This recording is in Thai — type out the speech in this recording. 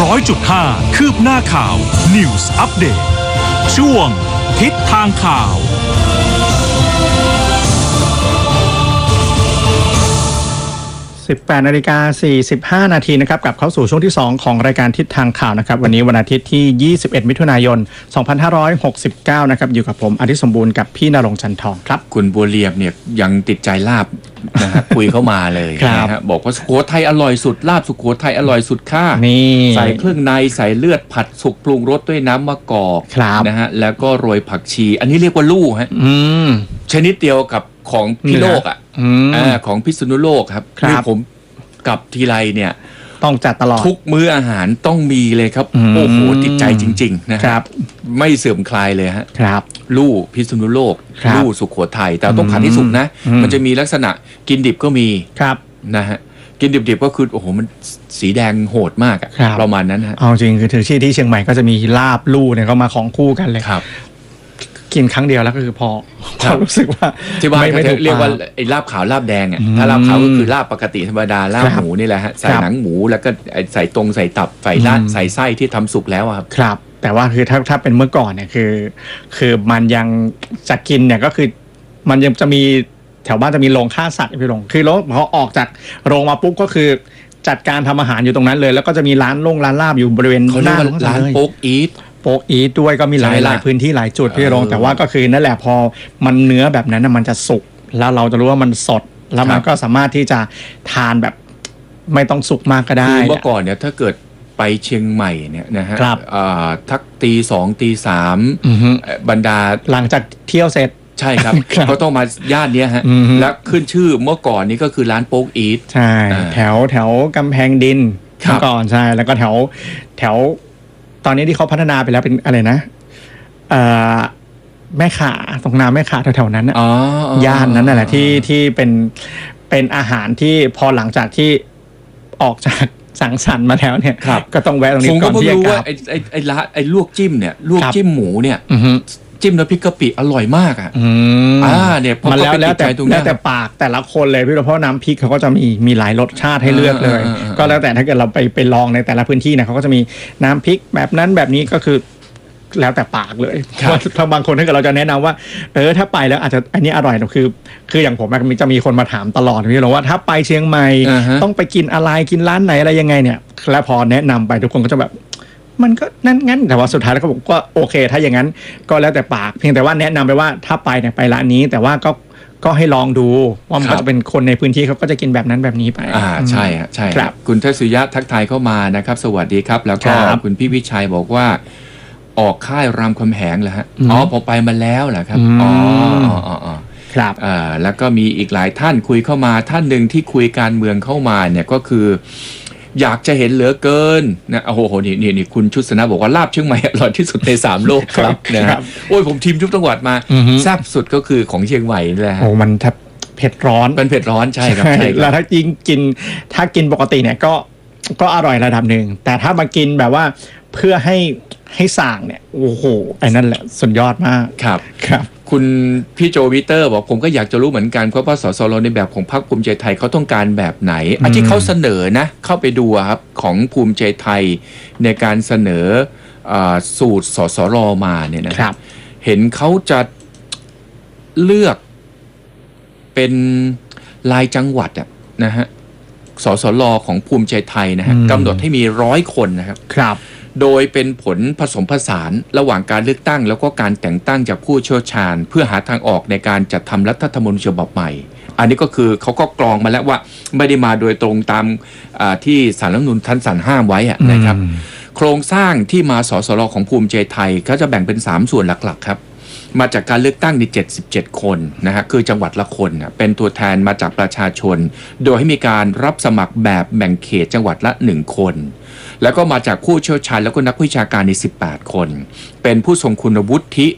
100.5 คืบหน้าข่าว News Update ช่วงทิศทางข่าว 18:45 น.นะครับกลับเข้าสู่ช่วงที่2ของรายการทิศทางข่าวนะครับวันนี้วันอาทิตย์ที่21มิถุนายน2569นะครับอยู่กับผมอธิสมบูรณ์กับพี่ณรงค์ จันทองครับคุณบัวเรียบเนี่ยยังติดใจลาบนะฮะ คุยเข้ามาเลยนะฮะบอกว่าสุโขทัยอร่อยสุดลาบสุโขทัยอร่อยสุดค่ะนี่ใส่เครื่องในใส่เลือดผัดสุกปรุงรสด้วยน้ำมะกอกนะฮะแล้วก็โรยผักชีอันนี้เรียกว่าลู่ฮะชนิดเดียวกับของพี่โลกของพิษณุโลกครับคือผมกลับทีไรเนี่ยต้องจัดตลอดทุกมื้ออาหารต้องมีเลยครับโอ้โหติดใจจริงๆนะครับไม่เสื่อมคลายเลยฮะครับลู่พิษณุโลกลู่สุโขทัยแต่ต้องผัดให้สุกนะมันจะมีลักษณะกินดิบก็มีครับนะฮะกินดิบๆก็คือโอ้โหมันสีแดงโหดมากอะประมาณนั้นฮะเอาจริงคือถือที่เชียงใหม่ก็จะมีลาบลู่เนี่ยเขามาของคู่กันเลยครับกินครั้งเดียวแล้วก็คือพอรู้สึกว่าที่บ้านเขาเรียกว่าไอ้ลาบขาวลาบแดงอ่ะถ้าลาบขาวก็คือลาบปกติธรรมดาลาบหมูนี่แหละฮะใส่หนังหมูแล้วก็ใส่ตรงใส่ตับใส่ลาดใส่ไส้ที่ทำสุกแล้วครับครับแต่ว่าคือถ้าเป็นเมื่อก่อนเนี่ยคือมันยังจะกินเนี่ยก็คือมันยังจะมีแถวบ้านจะมีโรงฆ่าสัตว์พี่ลงคือแล้วพอออกจากโรงมาปุ๊บก็คือจัดการทำอาหารอยู่ตรงนั้นเลยแล้วก็จะมีร้านลาบอยู่บริเวณหน้าร้านโป๊กอีทด้วยก็มีหลายพื้นที่หลายจุดพี่รงแต่ว่าก็คือนั่นแหละพอมันเนื้อแบบนั้นมันจะสุกแล้วเราจะรู้ว่ามันสดแล้วมันก็สามารถที่จะทานแบบไม่ต้องสุกมากก็ได้คือเมื่อก่อนเนี่ยถ้าเกิดไปเชียงใหม่เนี่ยนะฮะทักตี 2 ตี 3บรรดาหลังจากเที่ยวเสร็จใช่ครับเขาต้องมาย่านนี้ฮะและขึ้นชื่อเมื่อก่อนนี้ก็คือร้านโป๊กอีทใช่แถวกำแพงดินเมื่อก่อนใช่แล้วก็แถวตอนนี้ที่เขาพัฒนาไปแล้วเป็นอะไรนะแม่ขาตรงน้ำแม่ขาแถวๆนั้นย่านนั้นน่ะแหละที่เป็นอาหารที่พอหลังจากที่ออกจากสังสรรค์มาแล้วเนี่ยก็ต้องแวะตรงนี้ก่อนที่จะกลับไอ้ลวกจิ้มเนี่ยลวกจิ้มหมูเนี่ยจิ้มน้ำพริกกะปิอร่อยมากเนี่ยมันแล้วแต่ปากแต่ละคนเลยพี่เพราะน้ำพริกเขาก็จะมีหลายรสชาติให้เลือกเลยก็แล้วแต่ถ้าเกิดเราไปลองในแต่ละพื้นที่เนี่ยเขาก็จะมีน้ำพริกแบบนั้นแบบนี้ก็คือแล้วแต่ปากเลยถ้าบางคนถ้าเกิดเราจะแนะนำว่าถ้าไปแล้วอาจจะอันนี้อร่อยนะคืออย่างผมจะมีคนมาถามตลอดพี่ว่าถ้าไปเชียงใหม่ต้องไปกินอะไรกินร้านไหนอะไรยังไงเนี่ยแล้วพอแนะนำไปทุกคนก็จะแบบมันก็นั่นงั้นแต่ว่าสุดท้ายแล้วก็บอกว่าโอเคถ้าอย่างนั้นก็แล้วแต่ปากเพียงแต่ว่าแนะนำไปว่าถ้าไปเนี่ยไปร้านนี้แต่ว่าก็ให้ลองดูว่ามันก็จะเป็นคนในพื้นที่เขาก็จะกินแบบนั้นแบบนี้ไปใช่ใช่ครับคุณทศยะทักทายเข้ามานะครับสวัสดีครับแล้วก็คุณพี่วิชัยบอกว่าออกค่ายรามคำแหงเหรอฮะพอไปมาแล้วเหรอครับครับแล้วก็มีอีกหลายท่านคุยเข้ามาท่านหนึ่งที่คุยการเมืองเข้ามาเนี่ยก็คืออยากจะเห็นเหลือเกินนะโอ้โหนี่คุณชุดสนะบอกว่าลาบเชียงใหม่อร่อยที่สุดใน3 โลกครับนะครับโอ้ยผมทีมทุกจังหวัดมาแซ่บสุดก็คือของเชียงใหม่นี่แหละโอ้มันแทบเผ็ดร้อนเป็นเผ็ดร้อนใช่ครับใช่แล้วถ้ากินปกติเนี่ยก็อร่อยระดับหนึ่งแต่ถ้ามากินแบบว่าเพื่อให้สั่งเนี่ยโอ้โหไอ้นั่นแหละสุดยอดมากครับคุณพี่โจวิเตอร์บอกผมก็อยากจะรู้เหมือนกันเพราะว่าสสรในแบบของพรรคภูมิใจไทยเขาต้องการแบบไหนอันที่เขาเสนอนะเข้าไปดูครับของภูมิใจไทยในการเสนอสูตรสสรมาเนี่ยนะครับเห็นเขาจะเลือกเป็นรายจังหวัดนะฮะสสรของภูมิใจไทยนะฮะกำหนดให้มี100 คนนะครับโดยเป็นผลผสมผสานระหว่างการเลือกตั้งแล้วก็การแต่งตั้งจากผู้เชี่ยวชาญเพื่อหาทางออกในการจัดทำรัฐธรรมนูญฉบับใหม่อันนี้ก็คือเขาก็กรองมาแล้วว่าไม่ได้มาโดยตรงตามที่ศาลรัฐธรรมนูญท่านสั่งห้ามไว้นะครับโครงสร้างที่มาสสรของภูมิใจไทยก็จะแบ่งเป็น3 ส่วนหลักๆครับมาจากการเลือกตั้งใน77 คนนะฮะคือจังหวัดละคนเป็นตัวแทนมาจากประชาชนโดยให้มีการรับสมัครแบบแบ่งเขตจังหวัดละ1 คนแล้วก็มาจากผู้เชี่ยวชาญแล้วก็นักวิชาการใน18 คนเป็นผู้ทรงคุณวุฒิ